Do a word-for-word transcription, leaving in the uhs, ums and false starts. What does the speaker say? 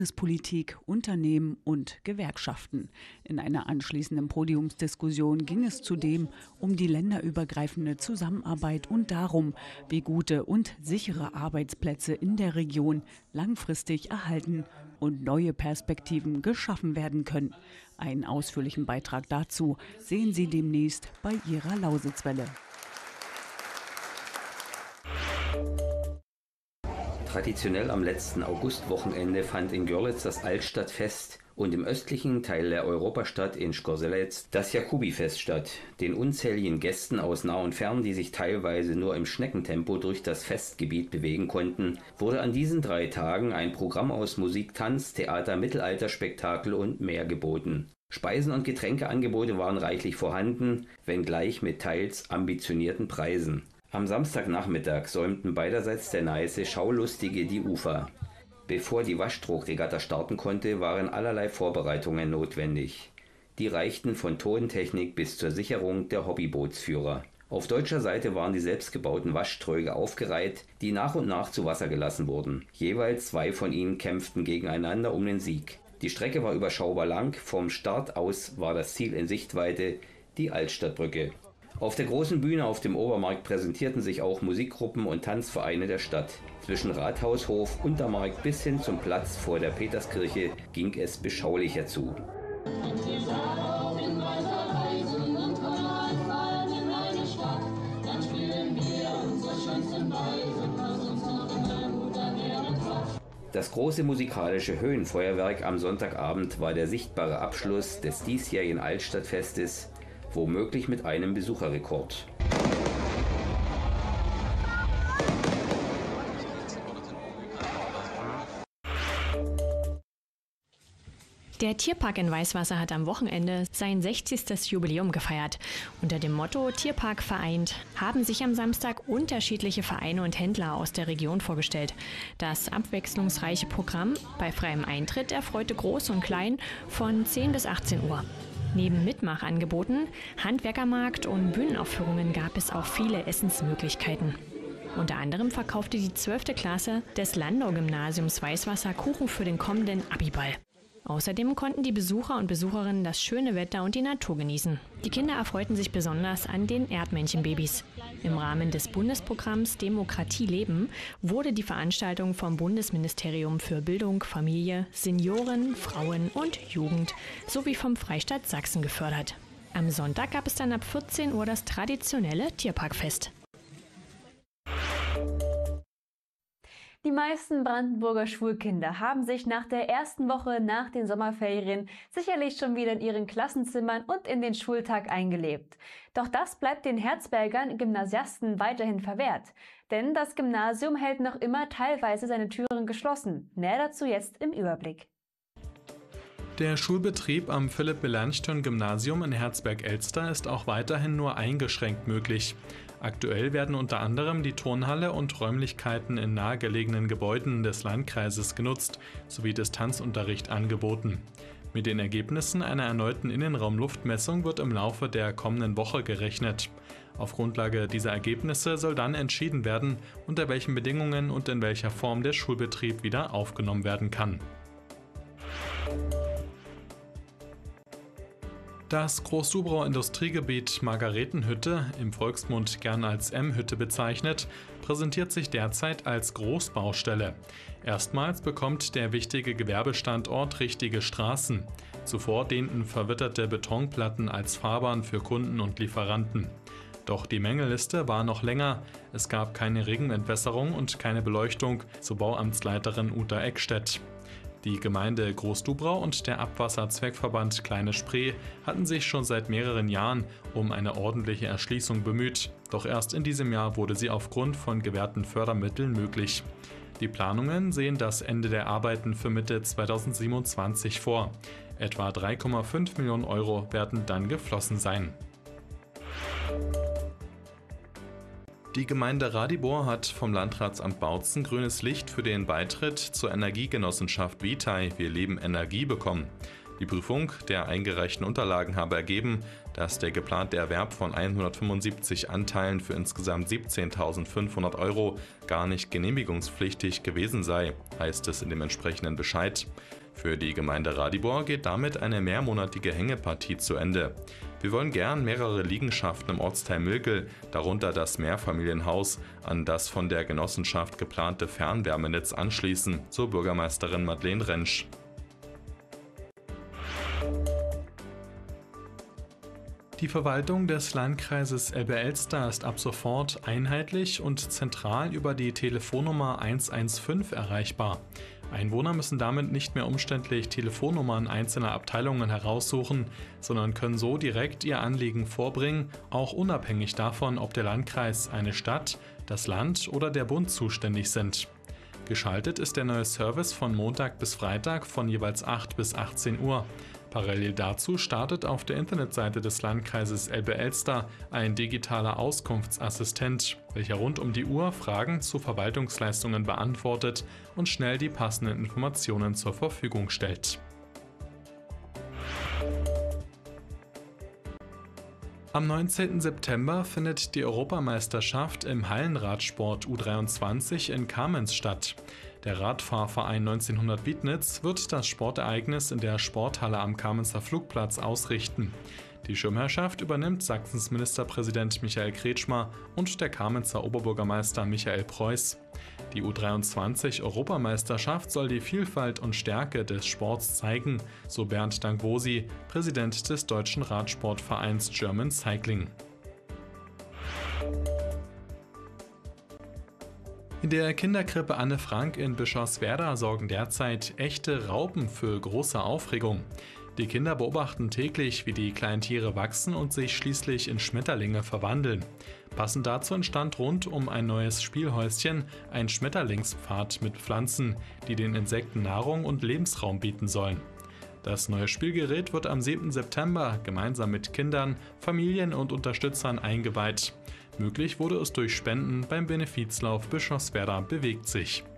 Politik, Unternehmen und Gewerkschaften. In einer anschließenden Podiumsdiskussion ging es zudem um die länderübergreifende Zusammenarbeit und darum, wie gute und sichere Arbeitsplätze in der Region langfristig erhalten und neue Perspektiven geschaffen werden können. Einen ausführlichen Beitrag dazu sehen Sie demnächst bei Ihrer Lausitzwelle. Traditionell am letzten Augustwochenende fand in Görlitz das Altstadtfest und im östlichen Teil der Europastadt in Zgorzelec das Jakubifest statt. Den unzähligen Gästen aus nah und fern, die sich teilweise nur im Schneckentempo durch das Festgebiet bewegen konnten, wurde an diesen drei Tagen ein Programm aus Musik, Tanz, Theater, Mittelalterspektakel und mehr geboten. Speisen- und Getränkeangebote waren reichlich vorhanden, wenngleich mit teils ambitionierten Preisen. Am Samstagnachmittag säumten beiderseits der Neiße Schaulustige die Ufer. Bevor die Waschtrogregatta starten konnte, waren allerlei Vorbereitungen notwendig. Die reichten von Tontechnik bis zur Sicherung der Hobbybootsführer. Auf deutscher Seite waren die selbstgebauten Waschtröge aufgereiht, die nach und nach zu Wasser gelassen wurden. Jeweils zwei von ihnen kämpften gegeneinander um den Sieg. Die Strecke war überschaubar lang, vom Start aus war das Ziel in Sichtweite, die Altstadtbrücke. Auf der großen Bühne auf dem Obermarkt präsentierten sich auch Musikgruppen und Tanzvereine der Stadt. Zwischen Rathaushof, Untermarkt bis hin zum Platz vor der Peterskirche ging es beschaulicher zu. Das große musikalische Höhenfeuerwerk am Sonntagabend war der sichtbare Abschluss des diesjährigen Altstadtfestes, womöglich mit einem Besucherrekord. Der Tierpark in Weißwasser hat am Wochenende sein sechzigstes Jubiläum gefeiert. Unter dem Motto Tierpark vereint haben sich am Samstag unterschiedliche Vereine und Händler aus der Region vorgestellt. Das abwechslungsreiche Programm bei freiem Eintritt erfreute Groß und Klein von zehn bis achtzehn Uhr. Neben Mitmachangeboten, Handwerkermarkt und Bühnenaufführungen gab es auch viele Essensmöglichkeiten. Unter anderem verkaufte die zwölfte Klasse des Landau-Gymnasiums Weißwasser Kuchen für den kommenden Abiball. Außerdem konnten die Besucher und Besucherinnen das schöne Wetter und die Natur genießen. Die Kinder erfreuten sich besonders an den Erdmännchenbabys. Im Rahmen des Bundesprogramms Demokratie leben wurde die Veranstaltung vom Bundesministerium für Bildung, Familie, Senioren, Frauen und Jugend sowie vom Freistaat Sachsen gefördert. Am Sonntag gab es dann ab vierzehn Uhr das traditionelle Tierparkfest. Die meisten Brandenburger Schulkinder haben sich nach der ersten Woche nach den Sommerferien sicherlich schon wieder in ihren Klassenzimmern und in den Schultag eingelebt. Doch das bleibt den Herzbergern Gymnasiasten weiterhin verwehrt. Denn das Gymnasium hält noch immer teilweise seine Türen geschlossen. Mehr dazu jetzt im Überblick. Der Schulbetrieb am Philipp-Melanchthon-Gymnasium in Herzberg-Elster ist auch weiterhin nur eingeschränkt möglich. Aktuell werden unter anderem die Turnhalle und Räumlichkeiten in nahegelegenen Gebäuden des Landkreises genutzt, sowie Distanzunterricht angeboten. Mit den Ergebnissen einer erneuten Innenraumluftmessung wird im Laufe der kommenden Woche gerechnet. Auf Grundlage dieser Ergebnisse soll dann entschieden werden, unter welchen Bedingungen und in welcher Form der Schulbetrieb wieder aufgenommen werden kann. Das Groß-Dubrauer Industriegebiet Margaretenhütte, im Volksmund gern als M-Hütte bezeichnet, präsentiert sich derzeit als Großbaustelle. Erstmals bekommt der wichtige Gewerbestandort richtige Straßen. Zuvor dienten verwitterte Betonplatten als Fahrbahn für Kunden und Lieferanten. Doch die Mängelliste war noch länger. Es gab keine Regenentwässerung und keine Beleuchtung, so Bauamtsleiterin Uta Eckstedt. Die Gemeinde Groß-Dubrau und der Abwasserzweckverband Kleine Spree hatten sich schon seit mehreren Jahren um eine ordentliche Erschließung bemüht. Doch erst in diesem Jahr wurde sie aufgrund von gewährten Fördermitteln möglich. Die Planungen sehen das Ende der Arbeiten für Mitte zweitausendsiebenundzwanzig vor. Etwa drei Komma fünf Millionen Euro werden dann geflossen sein. Die Gemeinde Radibor hat vom Landratsamt Bautzen grünes Licht für den Beitritt zur Energiegenossenschaft Vitai Wir leben Energie bekommen. Die Prüfung der eingereichten Unterlagen habe ergeben, dass der geplante Erwerb von hundertfünfundsiebzig Anteilen für insgesamt siebzehntausendfünfhundert Euro gar nicht genehmigungspflichtig gewesen sei, heißt es in dem entsprechenden Bescheid. Für die Gemeinde Radibor geht damit eine mehrmonatige Hängepartie zu Ende. Wir wollen gern mehrere Liegenschaften im Ortsteil Milkel, darunter das Mehrfamilienhaus, an das von der Genossenschaft geplante Fernwärmenetz anschließen, so Bürgermeisterin Madeleine Rentsch. Die Verwaltung des Landkreises Elbe-Elster ist ab sofort einheitlich und zentral über die Telefonnummer eins eins fünf erreichbar. Einwohner müssen damit nicht mehr umständlich Telefonnummern einzelner Abteilungen heraussuchen, sondern können so direkt ihr Anliegen vorbringen, auch unabhängig davon, ob der Landkreis, eine Stadt, das Land oder der Bund zuständig sind. Geschaltet ist der neue Service von Montag bis Freitag von jeweils acht bis achtzehn Uhr. Parallel dazu startet auf der Internetseite des Landkreises Elbe-Elster ein digitaler Auskunftsassistent, welcher rund um die Uhr Fragen zu Verwaltungsleistungen beantwortet und schnell die passenden Informationen zur Verfügung stellt. Am neunzehnten September findet die Europameisterschaft im Hallenradsport U dreiundzwanzig in Kamenz statt. Der Radfahrverein neunzehnhundert Wiednitz wird das Sportereignis in der Sporthalle am Kamenzer Flugplatz ausrichten. Die Schirmherrschaft übernimmt Sachsens Ministerpräsident Michael Kretschmer und der Kamenzer Oberbürgermeister Michael Preuß. Die U dreiundzwanzig-Europameisterschaft soll die Vielfalt und Stärke des Sports zeigen, so Bernd Dankwosi, Präsident des deutschen Radsportvereins German Cycling. In der Kinderkrippe Anne Frank in Bischofswerda sorgen derzeit echte Raupen für große Aufregung. Die Kinder beobachten täglich, wie die kleinen Tiere wachsen und sich schließlich in Schmetterlinge verwandeln. Passend dazu entstand rund um ein neues Spielhäuschen ein Schmetterlingspfad mit Pflanzen, die den Insekten Nahrung und Lebensraum bieten sollen. Das neue Spielgerät wird am siebten September gemeinsam mit Kindern, Familien und Unterstützern eingeweiht. Möglich wurde es durch Spenden beim Benefizlauf Bischofswerda bewegt sich.